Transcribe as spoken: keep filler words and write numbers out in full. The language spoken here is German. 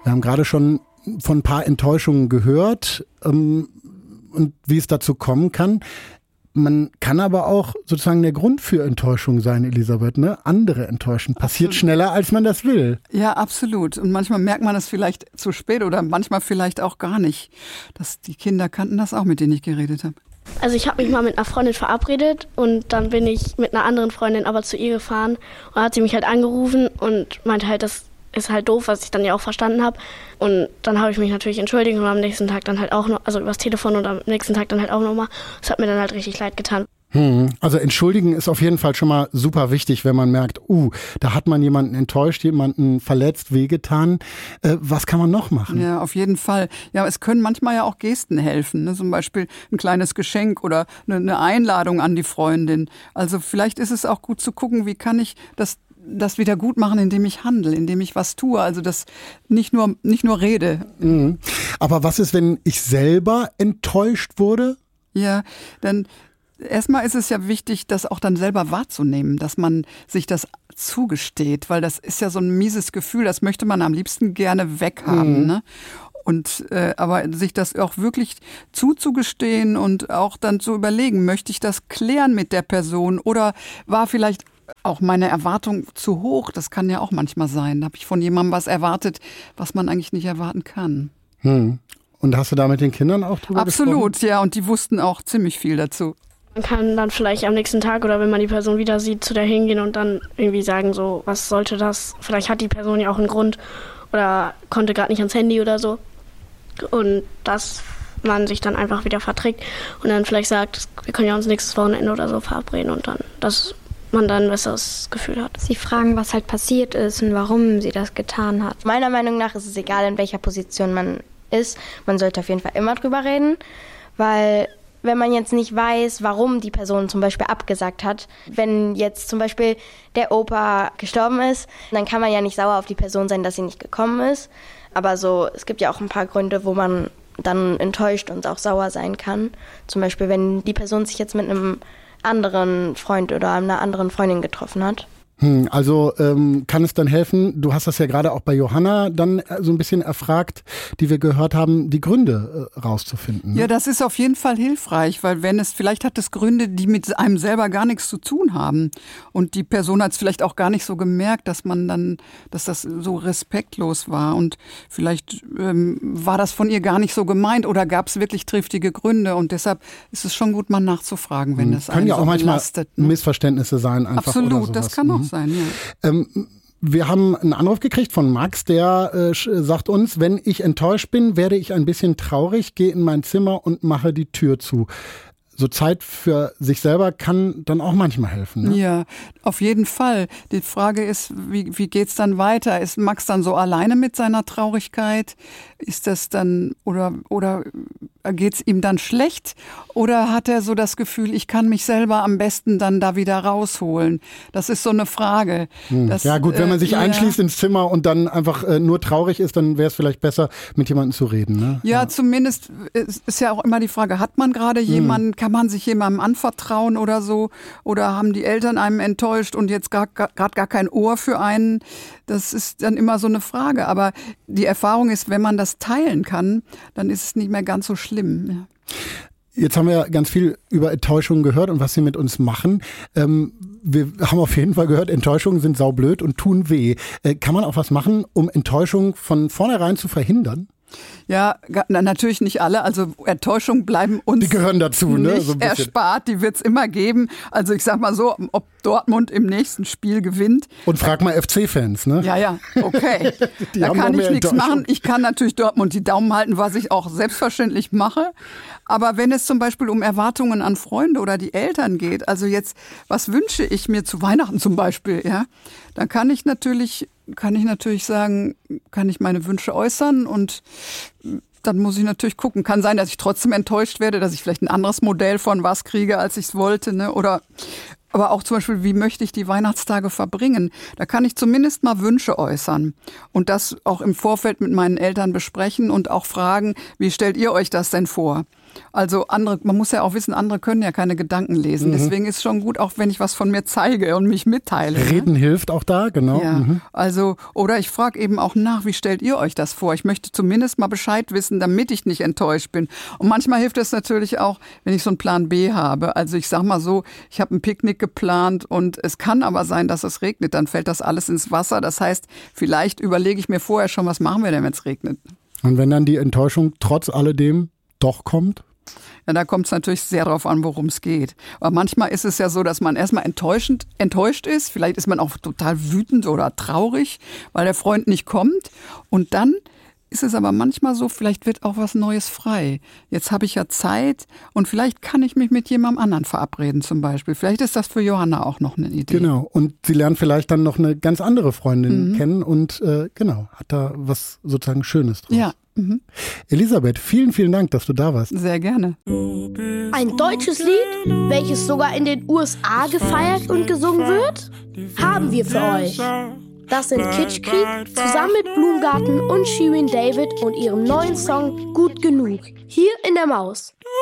Wir haben gerade schon von ein paar Enttäuschungen gehört ähm, und wie es dazu kommen kann. Man kann aber auch sozusagen der Grund für Enttäuschung sein, Elisabeth, ne? Andere enttäuschen. Passiert absolut. Schneller, als man das will. Ja, absolut. Und manchmal merkt man das vielleicht zu spät oder manchmal vielleicht auch gar nicht. Das, die Kinder kannten das auch, mit denen ich geredet habe. Also ich habe mich mal mit einer Freundin verabredet und dann bin ich mit einer anderen Freundin aber zu ihr gefahren. Und dann hat sie mich halt angerufen und meinte halt, das ist halt doof, was ich dann ja auch verstanden habe. Und dann habe ich mich natürlich entschuldigt und am nächsten Tag dann halt auch noch, also übers Telefon und am nächsten Tag dann halt auch nochmal. Das hat mir dann halt richtig leid getan. Hm. Also entschuldigen ist auf jeden Fall schon mal super wichtig, wenn man merkt, uh, da hat man jemanden enttäuscht, jemanden verletzt, wehgetan. Äh, was kann man noch machen? Ja, auf jeden Fall. Ja, es können manchmal ja auch Gesten helfen, ne? Zum Beispiel ein kleines Geschenk oder eine, eine Einladung an die Freundin. Also vielleicht ist es auch gut zu gucken, wie kann ich das das wieder gut machen, indem ich handle, indem ich was tue, also das nicht nur nicht nur rede. Mhm. Aber was ist, wenn ich selber enttäuscht wurde? Ja, dann erstmal ist es ja wichtig, das auch dann selber wahrzunehmen, dass man sich das zugesteht, weil das ist ja so ein mieses Gefühl, das möchte man am liebsten gerne weghaben, mhm. ne? Und äh, aber sich das auch wirklich zuzugestehen und auch dann zu überlegen, möchte ich das klären mit der Person oder war vielleicht auch meine Erwartung zu hoch? Das kann ja auch manchmal sein. Da habe ich von jemandem was erwartet, was man eigentlich nicht erwarten kann. Hm. Und hast du da mit den Kindern auch drüber gesprochen? Absolut, ja. Und die wussten auch ziemlich viel dazu. Man kann dann vielleicht am nächsten Tag oder wenn man die Person wieder sieht, zu der hingehen und dann irgendwie sagen, so, was sollte das? Vielleicht hat die Person ja auch einen Grund oder konnte gerade nicht ans Handy oder so. Und dass man sich dann einfach wieder verträgt und dann vielleicht sagt, wir können ja uns nächstes Wochenende oder so verabreden und dann, dass man dann ein besseres Gefühl hat. Sie fragen, was halt passiert ist und warum sie das getan hat. Meiner Meinung nach ist es egal, in welcher Position man ist. Man sollte auf jeden Fall immer drüber reden, weil wenn man jetzt nicht weiß, warum die Person zum Beispiel abgesagt hat, wenn jetzt zum Beispiel der Opa gestorben ist, dann kann man ja nicht sauer auf die Person sein, dass sie nicht gekommen ist. Aber so, es gibt ja auch ein paar Gründe, wo man dann enttäuscht und auch sauer sein kann. Zum Beispiel, wenn die Person sich jetzt mit einem anderen Freund oder einer anderen Freundin getroffen hat. Hm, also ähm, kann es dann helfen, du hast das ja gerade auch bei Johanna dann so ein bisschen erfragt, die wir gehört haben, die Gründe äh, rauszufinden. Ne? Ja, das ist auf jeden Fall hilfreich, weil wenn es, vielleicht hat es Gründe, die mit einem selber gar nichts zu tun haben und die Person hat es vielleicht auch gar nicht so gemerkt, dass man dann, dass das so respektlos war und vielleicht ähm, war das von ihr gar nicht so gemeint oder gab es wirklich triftige Gründe und deshalb ist es schon gut, mal nachzufragen, wenn hm, das einen können ja so auch manchmal belastet, ne? Missverständnisse sein einfach. Absolut, oder sowas. Das kann auch sein, ja. Ähm, wir haben einen Anruf gekriegt von Max, der äh, sagt uns, wenn ich enttäuscht bin, werde ich ein bisschen traurig, gehe in mein Zimmer und mache die Tür zu. So Zeit für sich selber kann dann auch manchmal helfen. Ne? Ja, auf jeden Fall. Die Frage ist, wie, wie geht's dann weiter? Ist Max dann so alleine mit seiner Traurigkeit? Ist das dann, oder, oder geht's ihm dann schlecht? Oder hat er so das Gefühl, ich kann mich selber am besten dann da wieder rausholen? Das ist so eine Frage. Hm. Das, ja gut, wenn man sich äh, einschließt ins Zimmer und dann einfach äh, nur traurig ist, dann wäre es vielleicht besser, mit jemandem zu reden. Ne? Ja, ja, zumindest ist, ist ja auch immer die Frage, hat man gerade jemanden, hm. kann man sich jemandem anvertrauen oder so? Oder haben die Eltern einem enttäuscht und jetzt gerade gar, gar kein Ohr für einen? Das ist dann immer so eine Frage. Aber die Erfahrung ist, wenn man das teilen kann, dann ist es nicht mehr ganz so schlimm. Ja. Jetzt haben wir ja ganz viel über Enttäuschungen gehört und was sie mit uns machen. Ähm, wir haben auf jeden Fall gehört, Enttäuschungen sind saublöd und tun weh. Äh, kann man auch was machen, um Enttäuschung von vornherein zu verhindern? Ja, natürlich nicht alle. Also Enttäuschungen bleiben uns die gehören dazu, ne? nicht so ein erspart. Die wird es immer geben. Also ich sag mal so, ob Dortmund im nächsten Spiel gewinnt. Und frag mal F C-Fans, ne? Ja, ja, okay. Da kann ich nichts machen. Ich kann natürlich Dortmund die Daumen halten, was ich auch selbstverständlich mache. Aber wenn es zum Beispiel um Erwartungen an Freunde oder die Eltern geht, also jetzt, was wünsche ich mir zu Weihnachten zum Beispiel, ja, dann kann ich natürlich, kann ich natürlich sagen, kann ich meine Wünsche äußern und dann muss ich natürlich gucken. Kann sein, dass ich trotzdem enttäuscht werde, dass ich vielleicht ein anderes Modell von was kriege, als ich es wollte, ne? Oder aber auch zum Beispiel, wie möchte ich die Weihnachtstage verbringen? Da kann ich zumindest mal Wünsche äußern und das auch im Vorfeld mit meinen Eltern besprechen und auch fragen, wie stellt ihr euch das denn vor? Also andere, man muss ja auch wissen, andere können ja keine Gedanken lesen. Mhm. Deswegen ist es schon gut, auch wenn ich was von mir zeige und mich mitteile. Reden ne? hilft auch da, genau. Ja, mhm. also, oder ich frage eben auch nach, wie stellt ihr euch das vor? Ich möchte zumindest mal Bescheid wissen, damit ich nicht enttäuscht bin. Und manchmal hilft es natürlich auch, wenn ich so einen Plan B habe. Also ich sag mal so, ich habe ein Picknick geplant und es kann aber sein, dass es regnet. Dann fällt das alles ins Wasser. Das heißt, vielleicht überlege ich mir vorher schon, was machen wir denn, wenn es regnet? Und wenn dann die Enttäuschung trotz alledem doch kommt? Ja, da kommt es natürlich sehr darauf an, worum es geht. Aber manchmal ist es ja so, dass man erstmal enttäuschend, enttäuscht ist. Vielleicht ist man auch total wütend oder traurig, weil der Freund nicht kommt. Und dann ist es aber manchmal so, vielleicht wird auch was Neues frei. Jetzt habe ich ja Zeit und vielleicht kann ich mich mit jemandem anderen verabreden zum Beispiel. Vielleicht ist das für Johanna auch noch eine Idee. Genau, und sie lernt vielleicht dann noch eine ganz andere Freundin mhm. kennen und äh, genau, hat da was sozusagen Schönes draus. Ja. Mhm. Elisabeth, vielen, vielen Dank, dass du da warst. Sehr gerne. Ein deutsches Lied, welches sogar in den U S A gefeiert und gesungen wird, haben wir für euch. Das sind Kitschkrieg zusammen mit Blumengarten und Shirin David und ihrem neuen Song Gut Genug. Hier in der Maus.